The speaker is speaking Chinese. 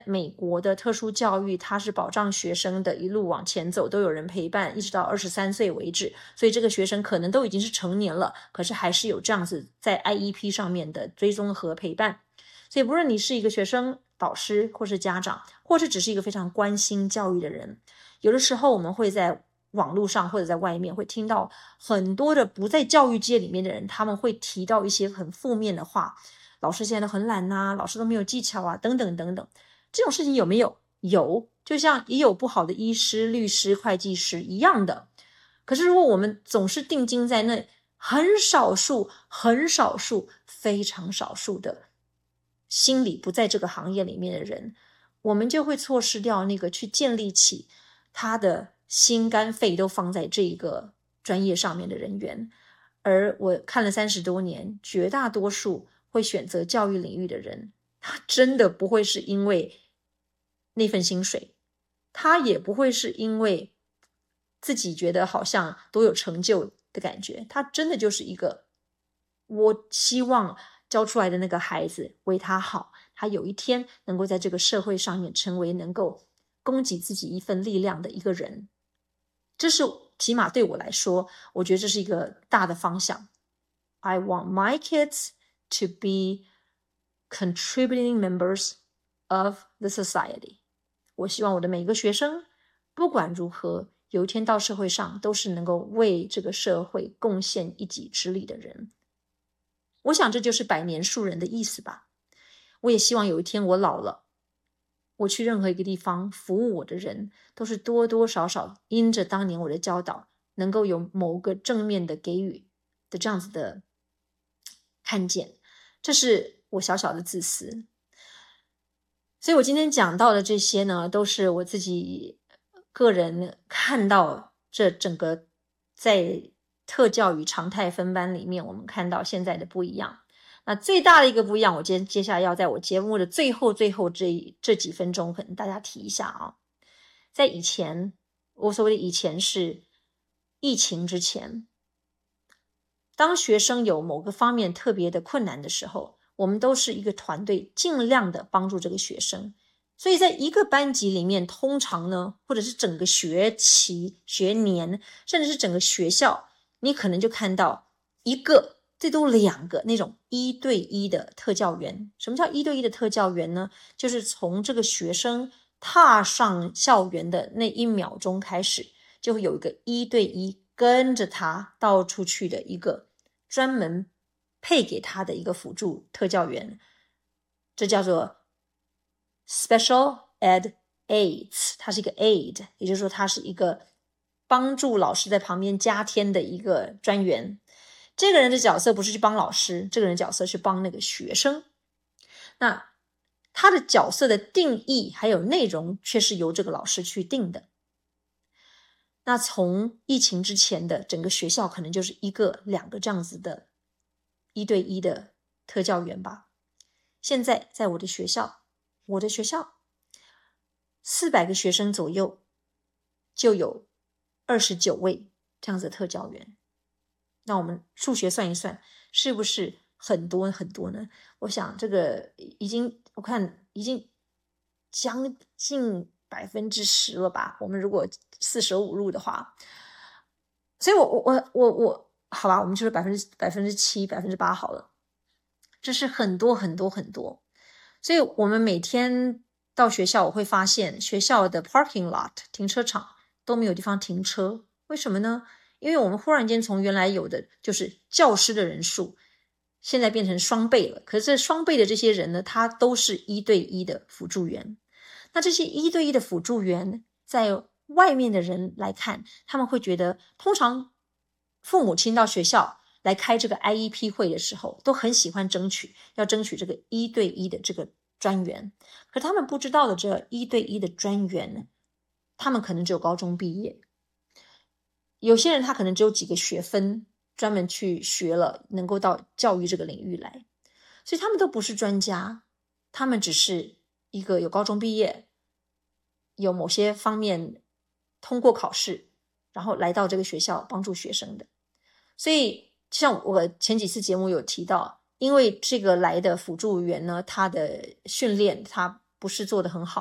美国的特殊教育，它是保障学生的一路往前走，都有人陪伴，一直到23岁为止，所以这个学生可能都已经是成年了，可是还是有这样子在 IEP 上面的追踪和陪伴。所以不论你是一个学生、导师，或是家长，或是只是一个非常关心教育的人，有的时候我们会在网络上或者在外面会听到很多的不在教育界里面的人，他们会提到一些很负面的话，老师现在都很懒啊，老师都没有技巧啊，等等等等。这种事情有没有？有，就像也有不好的医师、律师、会计师一样的。可是如果我们总是定睛在那很少数、很少数、非常少数的心理不在这个行业里面的人，我们就会错失掉那个去建立起他的心肝肺都放在这个专业上面的人员。而我看了30多年，绝大多数会选择教育领域的人，他真的不会是因为那份薪水，他也不会是因为自己觉得好像多有成就的感觉，他真的就是一个我希望教出来的那个孩子为他好，他有一天能够在这个社会上面成为能够供给自己一份力量的一个人。这是起码对我来说，我觉得这是一个大的方向。I want my kids to be contributing members of the society. 我希望我的每个学生不管如何，有一天到社会上都是能够为这个社会贡献一己之力的人。我想这就是百年树人的意思吧。我也希望有一天我老了，我去任何一个地方服务我的人，都是多多少少因着当年我的教导，能够有某个正面的给予的这样子的看见。这是我小小的自私。所以我今天讲到的这些呢，都是我自己个人看到这整个在特教与常态分班里面，我们看到现在的不一样。那最大的一个不一样，我接下来要在我节目的最后这几分钟可能大家提一下啊。在以前，我所谓的以前是疫情之前，当学生有某个方面特别的困难的时候，我们都是一个团队，尽量的帮助这个学生。所以在一个班级里面，通常呢，或者是整个学期、学年，甚至是整个学校，你可能就看到一个最多2个那种1对1的特教员。什么叫1对1的特教员呢？就是从这个学生踏上校园的那1秒钟开始，就会有一个1对1跟着他到处去的一个专门配给他的一个辅助特教员。这叫做 Special Ed Aids， 它是一个 aid， 也就是说它是一个帮助老师在旁边加添的一个专员。这个人的角色不是去帮老师，这个人的角色是帮那个学生。那他的角色的定义还有内容却是由这个老师去定的。那从疫情之前的整个学校可能就是1个2个这样子的1对1的特教员吧。现在在我的学校400个学生左右就有29位这样子的特教员。那我们数学算一算，是不是很多很多呢？我想这个我看已经将近10%了吧，我们如果4舍5入的话。所以我好吧，我们就是7%、8%好了。这是很多很多很多。所以我们每天到学校，我会发现学校的 parking lot 停车场都没有地方停车。为什么呢？因为我们忽然间从原来有的就是教师的人数，现在变成双倍了。可是这双倍的这些人呢，他都是1对1的辅助员。那这些1对1的辅助员，在外面的人来看，他们会觉得，通常父母亲到学校来开这个 IEP 会的时候，都很喜欢要争取这个1对1的这个专员。可他们不知道的，这1对1的专员，他们可能只有高中毕业，有些人他可能只有几个学分，专门去学了，能够到教育这个领域来。所以他们都不是专家，他们只是一个有高中毕业，有某些方面通过考试，然后来到这个学校帮助学生的。所以像我前几次节目有提到，因为这个来的辅助员呢，他的训练他不是做得很好。